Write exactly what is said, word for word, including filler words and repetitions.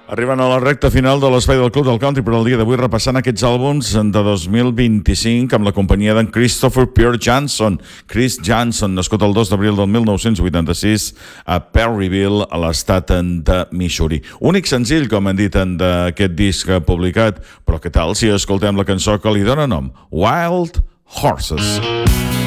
Arribant a la recta final de l'espai del Club del Country, però el dia d'avui repassant aquests àlbums de dos mil vint-i-cinc amb la companyia d'en Christopher Pierre Johnson. Chris Johnson, nascut el dos d'abril del mil nou-cents vuitanta-sis a Perryville, a l'estat de Missouri. Únic senzill, com han dit, d'aquest disc publicat, però què tal si escoltem la cançó que li dona nom? Wild Horses.